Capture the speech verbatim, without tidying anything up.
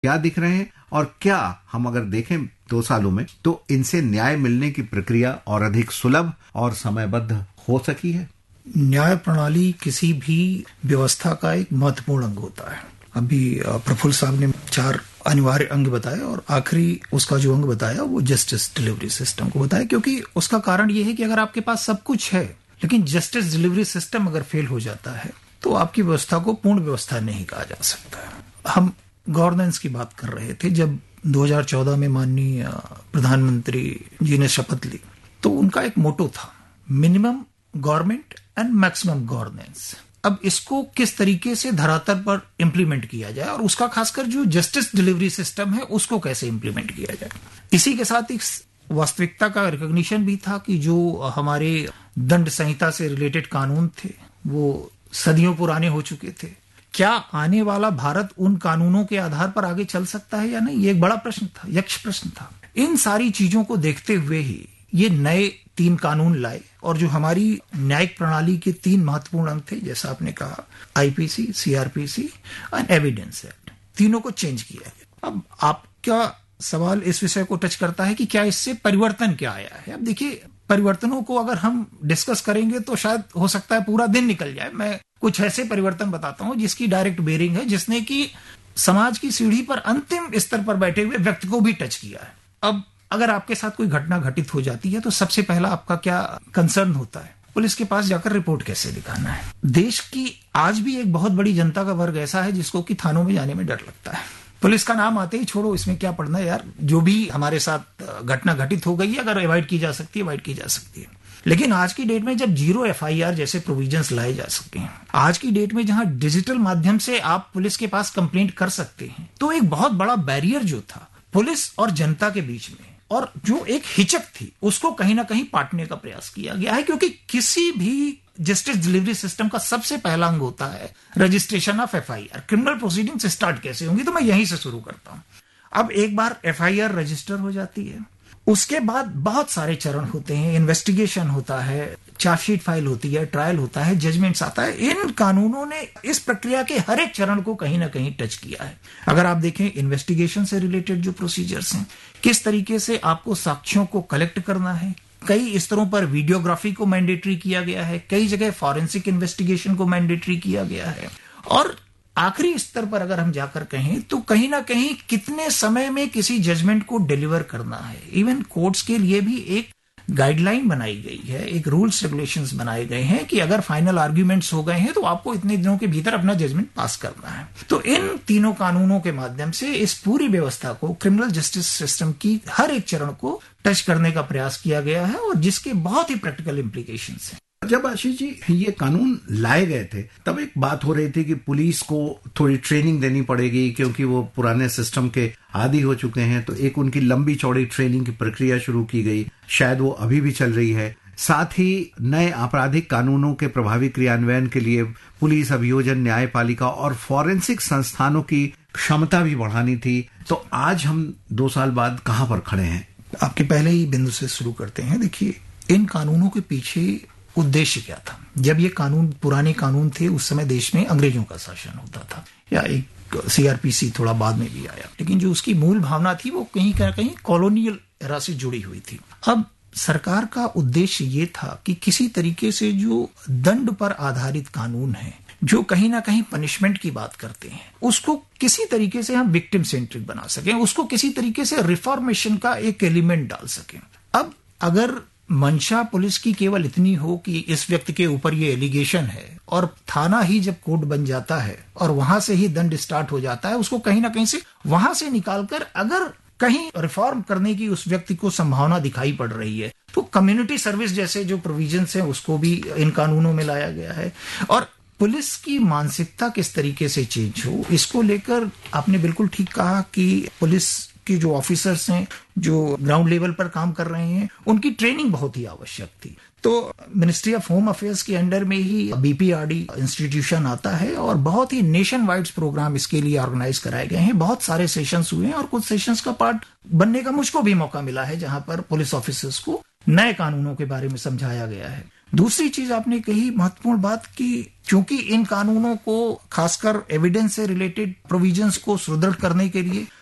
क्या दिख रहे हैं और क्या हम अगर देखें दो सालों में तो इनसे न्याय मिलने की प्रक्रिया और अधिक सुलभ और समयबद्ध हो सकी है? न्याय प्रणाली किसी भी व्यवस्था का एक महत्वपूर्ण अंग होता है। अभी प्रफुल्ल साहब ने चार अनिवार्य अंग बताए और आखिरी उसका जो अंग बताया वो जस्टिस डिलीवरी सिस्टम को बताया, क्योंकि उसका कारण ये है कि अगर आपके पास सब कुछ है लेकिन जस्टिस डिलीवरी सिस्टम अगर फेल हो जाता है तो आपकी व्यवस्था को पूर्ण व्यवस्था नहीं कहा जा सकता। हम गवर्नेंस की बात कर रहे थे, जब दो हज़ार चौदह में माननीय प्रधानमंत्री जी ने शपथ ली तो उनका एक मोटो था, minimum government and maximum governance. अब इसको किस तरीके से धरातल पर इंप्लीमेंट किया जाए और उसका खासकर जो जस्टिस डिलीवरी सिस्टम है उसको कैसे इंप्लीमेंट किया जाए। इसी के साथ एक वास्तविकता का रिकॉग्निशन भी था कि जो हमारे दंड संहिता से रिलेटेड कानून थे वो सदियों पुराने हो चुके थे। क्या आने वाला भारत उन कानूनों के आधार पर आगे चल सकता है या नहीं, ये एक बड़ा प्रश्न था, यक्ष प्रश्न था। इन सारी चीजों को देखते हुए ही ये नए तीन कानून लाए और जो हमारी न्यायिक प्रणाली के तीन महत्वपूर्ण अंग थे, जैसा आपने कहा आईपीसी, सीआरपीसी और एविडेंस एक्ट, तीनों को चेंज किया गया। अब आपका सवाल इस विषय को टच करता है कि क्या इससे परिवर्तन क्या आया है। अब देखिए, परिवर्तनों को अगर हम डिस्कस करेंगे तो शायद हो सकता है पूरा दिन निकल जाए। मैं कुछ ऐसे परिवर्तन बताता हूं जिसकी डायरेक्ट बेरिंग है, जिसने कि समाज की सीढ़ी पर अंतिम स्तर पर बैठे हुए व्यक्ति को भी टच किया है। अब अगर आपके साथ कोई घटना घटित हो जाती है तो सबसे पहला आपका क्या कंसर्न होता है? पुलिस के पास जाकर रिपोर्ट कैसे दिखाना है। देश की आज भी एक बहुत बड़ी जनता का वर्ग ऐसा है जिसको कि थानों में जाने में डर लगता है। पुलिस का नाम आते ही छोड़ो, इसमें क्या पढ़ना है यार, जो भी हमारे साथ घटना घटित हो गई है अगर अवॉइड की जा सकती है अवॉइड की जा सकती है। लेकिन आज की डेट में जब जीरो एफआईआर जैसे प्रोविजंस लाए जा सकते हैं, आज की डेट में जहां डिजिटल माध्यम से आप पुलिस के पास कंप्लेंट कर सकते हैं, तो एक बहुत बड़ा बैरियर जो था पुलिस और जनता के बीच में और जो एक हिचक थी उसको कहीं ना कहीं पाटने का प्रयास किया गया है। क्योंकि किसी भी जस्टिस डिलीवरी सिस्टम का सबसे पहला अंग होता है registration of FIR. Criminal proceedings start कैसे होंगी, तो मैं यहीं से शुरू करता हूं। अब एक बार एफआईआर रजिस्टर हो जाती है, उसके बाद बहुत सारे चरण होते हैं, इन्वेस्टिगेशन होता है, चार्जशीट फाइल होती है, ट्रायल होता है, जजमेंट्स आता है। इन कानूनों ने इस प्रक्रिया के हर एक चरण को कहीं ना कहीं टच किया है। अगर आप देखें इन्वेस्टिगेशन से रिलेटेड जो प्रोसीजर्स हैं, किस तरीके से आपको साक्ष्यों को कलेक्ट करना है, कई स्तरों पर वीडियोग्राफी को मैंडेटरी किया गया है, कई जगह फॉरेंसिक इन्वेस्टिगेशन को मैंडेटरी किया गया है, और आखिरी स्तर पर अगर हम जाकर कहें तो कहीं ना कहीं कितने समय में किसी जजमेंट को डिलीवर करना है। इवन कोर्ट्स के लिए भी एक गाइडलाइन बनाई गई है, एक रूल्स रेगुलेशंस बनाए गए हैं कि अगर फाइनल आर्ग्यूमेंट्स हो गए हैं तो आपको इतने दिनों के भीतर अपना जजमेंट पास करना है। तो इन तीनों कानूनों के माध्यम से इस पूरी व्यवस्था को, क्रिमिनल जस्टिस सिस्टम की हर एक चरण को टच करने का प्रयास किया गया है और जिसके बहुत ही प्रैक्टिकल इम्प्लीकेशंस हैं। जब आशीष जी ये कानून लाए गए थे तब एक बात हो रही थी कि पुलिस को थोड़ी ट्रेनिंग देनी पड़ेगी क्योंकि वो पुराने सिस्टम के आदी हो चुके हैं। तो एक उनकी लंबी चौड़ी ट्रेनिंग की प्रक्रिया शुरू की गई, शायद वो अभी भी चल रही है। साथ ही नए आपराधिक कानूनों के प्रभावी क्रियान्वयन के लिए पुलिस, अभियोजन, न्यायपालिका और फॉरेंसिक संस्थानों की क्षमता भी बढ़ानी थी। तो आज हम दो साल बाद कहां पर खड़े हैं? आपके पहले ही बिंदु से शुरू करते हैं। देखिए, इन कानूनों के पीछे उद्देश्य क्या था। जब ये कानून पुराने कानून थे उस समय देश में अंग्रेजों का शासन होता था, या एक सीआरपीसी थोड़ा बाद में भी आया, लेकिन जो उसकी मूल भावना थी वो कहीं ना कहीं कॉलोनियल एरा से जुड़ी हुई थी। अब सरकार का उद्देश्य ये था कि किसी तरीके से जो दंड पर आधारित कानून है, जो कहीं ना कहीं पनिशमेंट की बात करते हैं, उसको किसी तरीके से हम विक्टिम सेंट्रिक बना सकें, उसको किसी तरीके से रिफॉर्मेशन का एक एलिमेंट डाल सकें। अब अगर मंशा पुलिस की केवल इतनी हो कि इस व्यक्ति के ऊपर ये एलिगेशन है और थाना ही जब कोर्ट बन जाता है और वहां से ही दंड स्टार्ट हो जाता है, उसको कहीं ना कहीं से वहां से निकालकर अगर कहीं रिफॉर्म करने की उस व्यक्ति को संभावना दिखाई पड़ रही है तो कम्युनिटी सर्विस जैसे जो प्रोविजंस हैं उसको भी इन कानूनों में लाया गया है। और पुलिस की मानसिकता किस तरीके से चेंज हो, इसको लेकर आपने बिल्कुल ठीक कहा कि पुलिस कि जो ऑफिसर्स हैं जो ग्राउंड लेवल पर काम कर रहे हैं उनकी ट्रेनिंग बहुत ही आवश्यक थी। तो मिनिस्ट्री ऑफ होम अफेयर्स के अंडर में ही बीपीआरडी इंस्टीट्यूशन आता है और बहुत ही नेशन वाइड प्रोग्राम इसके लिए ऑर्गेनाइज कराए गए हैं। बहुत सारे सेशंस हुए हैं और कुछ सेशंस का पार्ट बनने का मुझको भी मौका मिला है जहां पर पुलिस ऑफिसर्स को नए कानूनों के बारे में समझाया गया है। दूसरी चीज आपने कही महत्वपूर्ण बात कि क्योंकि इन कानूनों को खासकर एविडेंस से रिलेटेड प्रोविजंस को सुदृढ़ करने के लिए